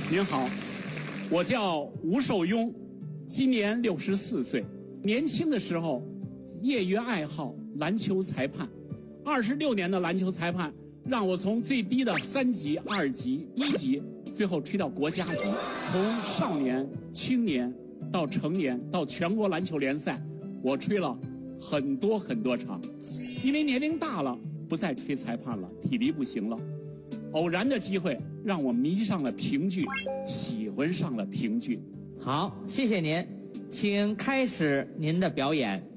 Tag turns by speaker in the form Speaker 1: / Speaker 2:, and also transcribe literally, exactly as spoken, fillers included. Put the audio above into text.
Speaker 1: 您好，我叫吴寿庸，今年六十四岁。年轻的时候，业余爱好篮球裁判，二十六年的篮球裁判，让我从最低的三级、二级、一级，最后吹到国家级，从少年、青年到成年到全国篮球联赛，我吹了很多很多场。因为年龄大了，不再吹裁判了，体力不行了。偶然的机会让我迷上了评剧，喜欢上了评剧。
Speaker 2: 好，谢谢您，请开始您的表演。